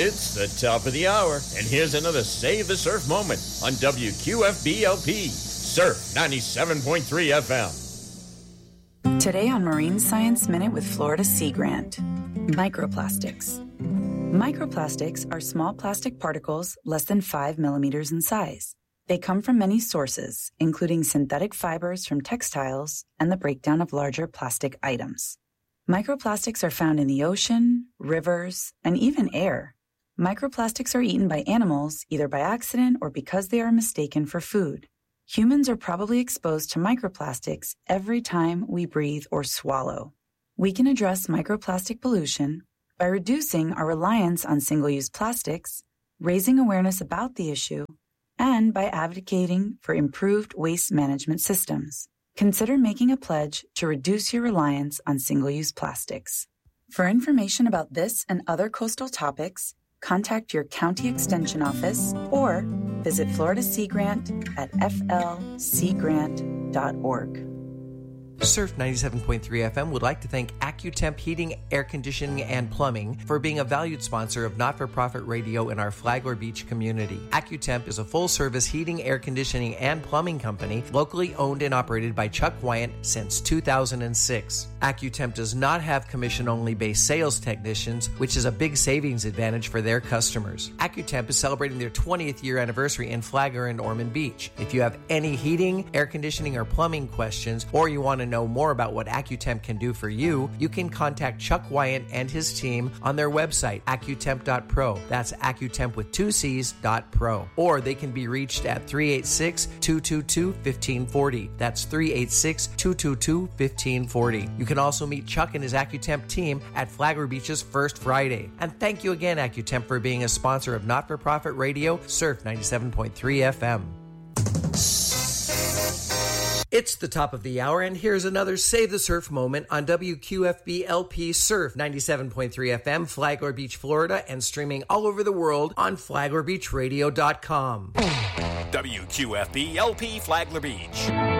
It's the top of the hour, and here's another Save the Surf moment on WQFB-LP, Surf 97.3 FM. Today on Marine Science Minute with Florida Sea Grant. Microplastics. Microplastics are small plastic particles less than 5 millimeters in size. They come from many sources, including synthetic fibers from textiles and the breakdown of larger plastic items. Microplastics are found in the ocean, rivers, and even air. Microplastics are eaten by animals either by accident or because they are mistaken for food. Humans are probably exposed to microplastics every time we breathe or swallow. We can address microplastic pollution by reducing our reliance on single-use plastics, raising awareness about the issue, and by advocating for improved waste management systems. Consider making a pledge to reduce your reliance on single-use plastics. For information about this and other coastal topics, contact your county extension office or visit Florida Sea Grant at flseagrant.org. Surf 97.3 FM would like to thank AccuTemp Heating, Air Conditioning, and Plumbing for being a valued sponsor of not-for-profit radio in our Flagler Beach community. AccuTemp is a full-service heating, air conditioning, and plumbing company locally owned and operated by Chuck Wyant since 2006. AccuTemp does not have commission-only based sales technicians, which is a big savings advantage for their customers. AccuTemp is celebrating their 20th year anniversary in Flagler and Ormond Beach. If you have any heating, air conditioning, or plumbing questions, or you want to know more about what AccuTemp can do for you, you can contact Chuck Wyant and his team on their website, accutemp.pro. That's AccuTemp with 2 C's.pro. Or they can be reached at 386-222-1540. That's 386-222-1540. You can also meet Chuck and his AccuTemp team at Flagler Beach's First Friday. And thank you again, AccuTemp, for being a sponsor of not-for-profit radio, Surf 97.3 FM. It's the top of the hour, and here's another Save the Surf moment on WQFB-LP Surf 97.3 FM, Flagler Beach, Florida, and streaming all over the world on FlaglerBeachRadio.com. WQFB-LP Flagler Beach.